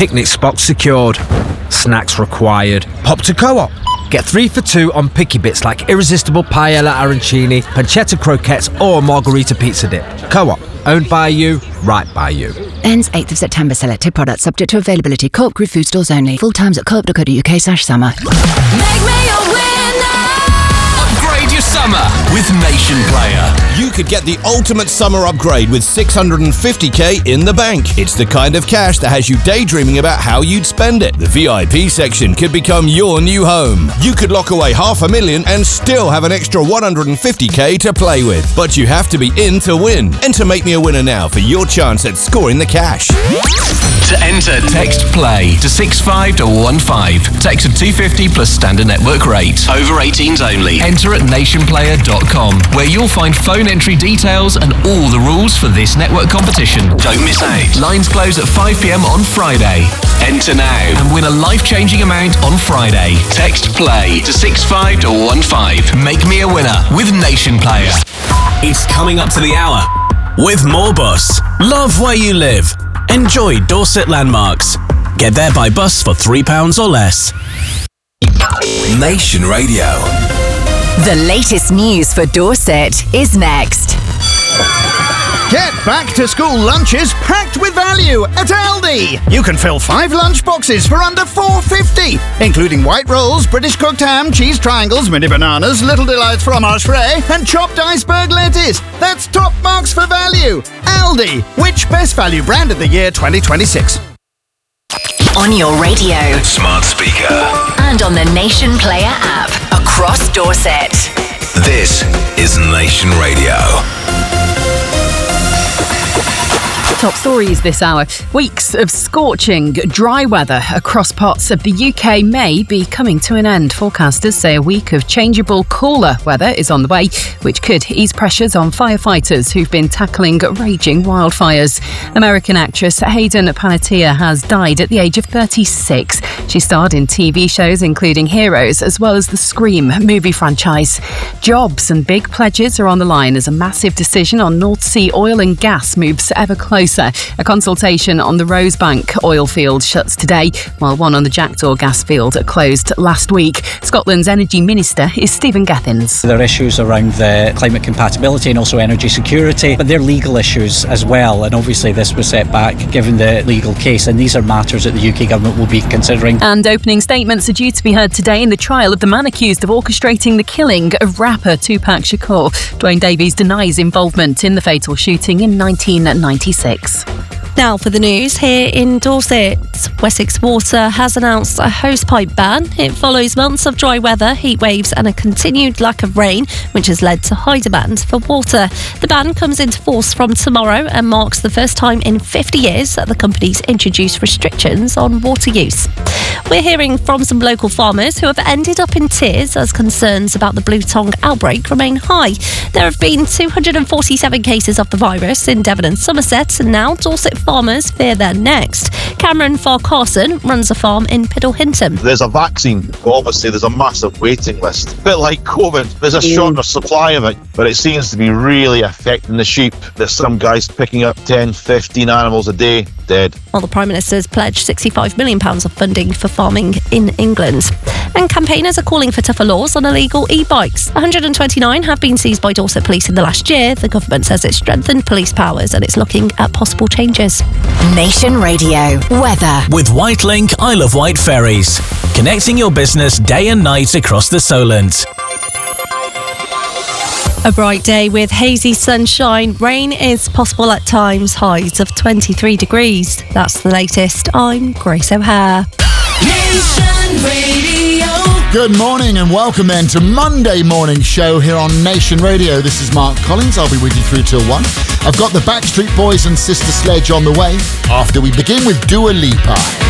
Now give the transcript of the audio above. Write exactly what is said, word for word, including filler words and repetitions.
Picnic spots secured. Snacks required. Pop to Co-op. Get three for two on picky bits like irresistible paella arancini, pancetta croquettes or margarita pizza dip. Co-op. Owned by you, right by you. Ends eighth of September. Selected products subject to availability. Co-op Group food stores only. Full times at co-op dot co dot uk slash summer. Make me a winner! Upgrade your summer with Nation Player. You could get the ultimate summer upgrade with six hundred fifty k in the bank. It's the kind of cash that has you daydreaming about how you'd spend it. The V I P section could become your new home. You could lock away half a million and still have an extra one hundred fifty k to play with. But you have to be in to win. Enter Make Me a Winner now for your chance at scoring the cash. To enter, text PLAY to six five one five. Text to two fifty plus standard network rate. Over eighteens only. Enter at nation player dot com, where you'll find phone entry details and all the rules for this network competition. Don't miss out. Lines close at five p m on Friday. Enter now and win a life-changing amount on Friday. Text PLAY to six five one five. Make me a winner with Nation Player. It's coming up to the hour with Moorbus. Love where you live. Enjoy Dorset landmarks. Get there by bus for three pounds or less. Nation Radio. The latest news for Dorset is next. Get back to school lunches packed with value at Aldi. You can fill five lunch boxes for under four fifty, including white rolls, British cooked ham, cheese triangles, mini bananas, little delights fromage frais, and chopped iceberg lettuce. That's top marks for value. Aldi, which best value brand of the year twenty twenty-six? On your radio. Smart speaker. And on the Nation Player app. Across Dorset. This is Nation Radio. Top stories this hour. Weeks of scorching, dry weather across parts of the U K may be coming to an end. Forecasters say a week of changeable, cooler weather is on the way, which could ease pressures on firefighters who've been tackling raging wildfires. American actress Hayden Panettiere has died at the age of thirty-six. She starred in T V shows including Heroes, as well as the Scream movie franchise. Jobs and big pledges are on the line as a massive decision on North Sea oil and gas moves ever closer. A consultation on the Rosebank oil field shuts today, while one on the Jackdaw gas field closed last week. Scotland's Energy Minister is Stephen Gethins. There are issues around the climate compatibility and also energy security, but they're legal issues as well, and obviously this was set back given the legal case, and these are matters that the U K government will be considering. And opening statements are due to be heard today in the trial of the man accused of orchestrating the killing of rapper Tupac Shakur. Dwayne Davies denies involvement in the fatal shooting in nineteen ninety-six. Now for the news here in Dorset. Wessex Water has announced a hosepipe ban. It follows months of dry weather, heat waves and a continued lack of rain, which has led to high demand for water. The ban comes into force from tomorrow and marks the first time in fifty years that the company's introduced restrictions on water use. We're hearing from some local farmers who have ended up in tears as concerns about the blue tongue outbreak remain high. There have been two hundred forty-seven cases of the virus in Devon and Somerset, and now Dorset farmers fear they're next. Cameron Farr-Carson runs a farm in Piddle Hinton. There's a vaccine, but obviously there's a massive waiting list. A bit like COVID, there's a shorter supply of it, but it seems to be really affecting the sheep. There's some guys picking up ten, fifteen animals a day dead. While the Prime Minister's pledged sixty-five million pounds of funding for farming in England. And campaigners are calling for tougher laws on illegal e-bikes. one hundred twenty-nine have been seized by Dorset Police in the last year. The government says it's strengthened police powers and it's looking at possible changes. Nation Radio. Weather. With Whitelink Isle of Wight ferries, connecting your business day and night across the Solent. A bright day with hazy sunshine. Rain is possible at times. Highs of twenty-three degrees. That's the latest. I'm Grace O'Hare. Nation Radio. Good morning and welcome then to Monday morning show here on Nation Radio. This is Mark Collins. I'll be with you through till one. I've got the Backstreet Boys and Sister Sledge on the way after we begin with Dua Lipa.